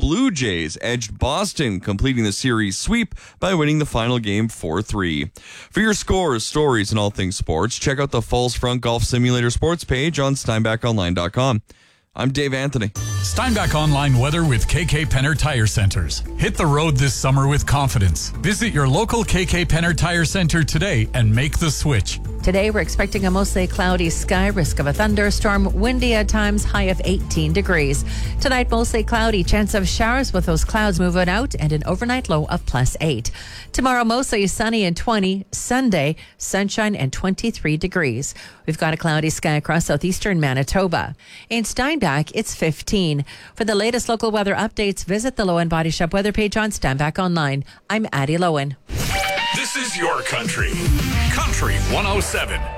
Blue Jays edged Boston, completing the series sweep by winning the final game 4-3. For your scores, stories, and all things sports, check out the Falls Front Golf Simulator sports page on SteinbachOnline.com. I'm Dave Anthony. Steinbach Online weather with KK Penner Tire Centers. Hit the road this summer with confidence. Visit your local KK Penner Tire Center today and make the switch. Today, we're expecting a mostly cloudy sky, risk of a thunderstorm, windy at times, high of 18 degrees. Tonight, mostly cloudy, chance of showers with those clouds moving out, and an overnight low of +8. Tomorrow, mostly sunny and 20. Sunday, sunshine and 23 degrees. We've got a cloudy sky across southeastern Manitoba. In Steinbach, it's 15. For the latest local weather updates, visit the Lowen Body Shop weather page on Steinbach Online. I'm Addie Lowen. This is your country. Country 107.